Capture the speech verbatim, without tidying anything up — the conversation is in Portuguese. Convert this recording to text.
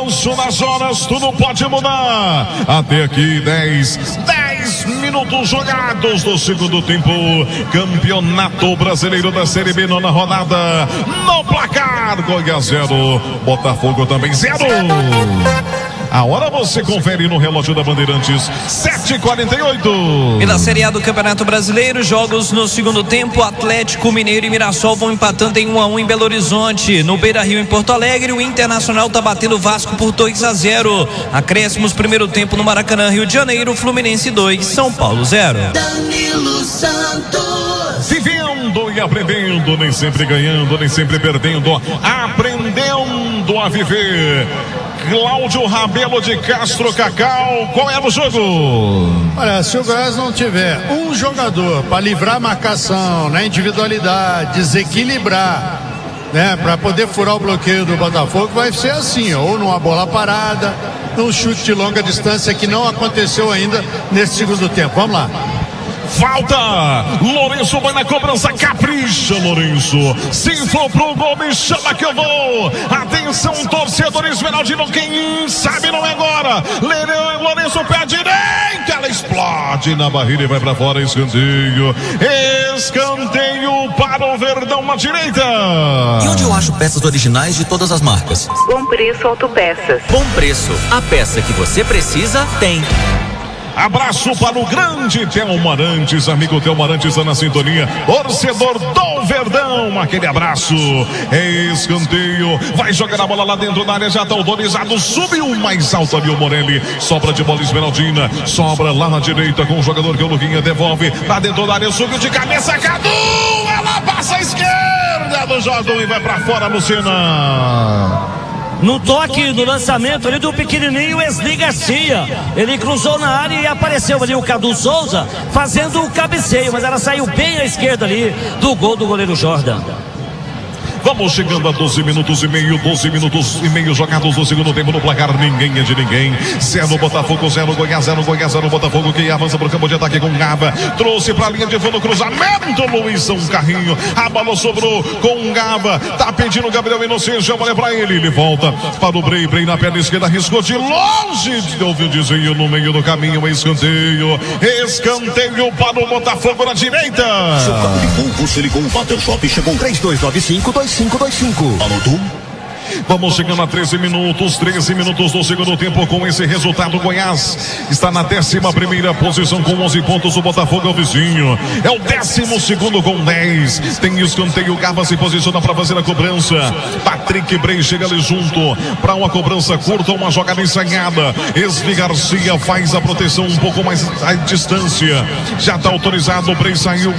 avanço nas horas, tudo pode mudar. Até aqui, dez, dez minutos jogados do segundo tempo. Campeonato Brasileiro da Série B, nona rodada. No placar, Goiás zero, Botafogo também zero. A hora você confere no relógio da Bandeirantes, sete e quarenta e oito. Pela Série A do Campeonato Brasileiro, jogos no segundo tempo, Atlético Mineiro e Mirassol vão empatando em um a um em Belo Horizonte. No Beira-Rio, em Porto Alegre, o Internacional tá batendo o Vasco por dois a zero. Acréscimos primeiro tempo no Maracanã, Rio de Janeiro, Fluminense dois, São Paulo zero. Danilo Santos. Vivendo e aprendendo, nem sempre ganhando, nem sempre perdendo, aprendendo a viver. Cláudio Rabelo de Castro Cacau, qual é o jogo? Olha, se o Goiás não tiver um jogador para livrar a marcação na individualidade, desequilibrar, né, para poder furar o bloqueio do Botafogo, vai ser assim, ou numa bola parada, num chute de longa distância que não aconteceu ainda nesse segundo tempo. Vamos lá. Falta, Lourenço vai na cobrança, capricha Lourenço, se for pro gol me chama que eu vou. Atenção torcedor esmeraldino, quem sabe não é agora. Lourenço pé direito, ela explode na barreira e vai pra fora, escanteio. Escanteio para o Verdão na direita. E onde eu acho peças originais de todas as marcas? Bom Preço Autopeças. Bom Preço, a peça que você precisa tem. Abraço para o grande Thelmo Arantes, amigo Thelmo Arantes está na sintonia, torcedor do Verdão, aquele abraço. Escanteio, vai jogar a bola lá dentro da área, já está autorizado, subiu mais alto ali o Morelli, sobra de bola esmeraldina, sobra lá na direita com o jogador que é o Luquinha, devolve lá dentro da área, subiu de cabeça, Cadu, ela passa à esquerda do Jordão e vai para fora, Lucena. No toque, no lançamento ali do pequenininho Wesley Garcia, ele cruzou na área e apareceu ali o Cadu Souza fazendo o cabeceio, mas ela saiu bem à esquerda ali do gol do goleiro Jordan. Vamos chegando a doze minutos e meio, doze minutos e meio jogados no segundo tempo no placar, ninguém é de ninguém. Zero Botafogo, zero Goiás, zero Goiás, zero Botafogo, que avança para o campo de ataque com Gava, trouxe para a linha de fundo, cruzamento, Luizão Carrinho, a bola sobrou com Gava, tá pedindo o Gabriel Inocêncio, a bola é para ele, ele volta para o Brei, Brei na perna esquerda, arriscou de longe, houve o desvio no meio do caminho, escanteio, escanteio para o Botafogo na direita. Seu carro de Volvo se ligou, o Water Shop chegou três dois nove cinco dois cinco dois cinco. Anotou? Vamos chegando a treze minutos, treze minutos do segundo tempo. Com esse resultado, Goiás está na décima primeira posição com onze pontos. O Botafogo é o vizinho, é o décimo segundo com dez. Tem escanteio, Gava se posiciona para fazer a cobrança. Patrick Brei chega ali junto para uma cobrança curta, uma jogada ensaiada. Esli Garcia faz a proteção um pouco mais à distância. Já está autorizado, o Brei saiu.